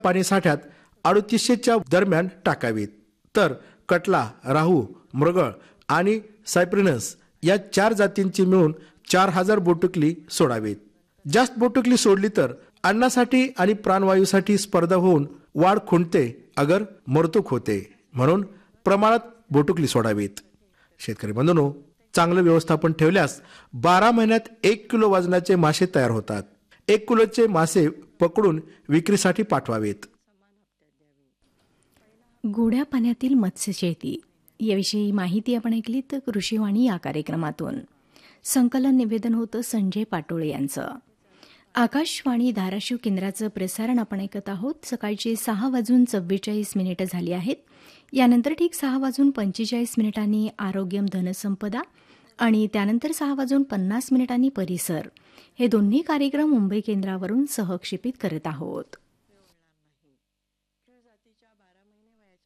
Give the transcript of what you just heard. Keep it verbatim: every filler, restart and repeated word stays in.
पाणीसाठ्यात अडतीसशेच्या दरम्यान टाकावीत. तर कटला, राहू, मृगळ आणि सायप्रिनस या चार जातींची मिळून चार हजार बोटुकली सोडावीत. जास्त बोटुकली सोडली तर अन्नासाठी आणि प्राणवायूसाठी स्पर्धा होऊन वाढ खुंटते, अगर मरतूक होते. म्हणून प्रमाणात बोटुकली सोडावीत. शेतकरी बंधूंनो, चांगलं व्यवस्थापन ठेवल्यास बारा महिन्यात एक किलो वजनाचे मासे तयार होतात. एक किलोचे मासे पकडून विक्रीसाठी पाठवावेत. गोड्या पाण्यातील मत्स्यशेती याविषयी माहिती आपण ऐकली तर कृषीवाणी या कार्यक्रमातून. संकलन निवेदन होतं संजय पाटोळे यांचं. आकाशवाणी धाराशिव केंद्राचं प्रसारण आपण ऐकत आहोत. सकाळचे सहा वाजून चव्वेचाळीस मिनिटं झाली आहेत. यानंतर ठीक सहा वाजून पंचेचाळीस मिनिटांनी आरोग्यम धनसंपदा आणि त्यानंतर सहा वाजून पन्नास मिनिटांनी परिसर हे दोन्ही कार्यक्रम मुंबई केंद्रावरून सहक्षेपित करत आहोत.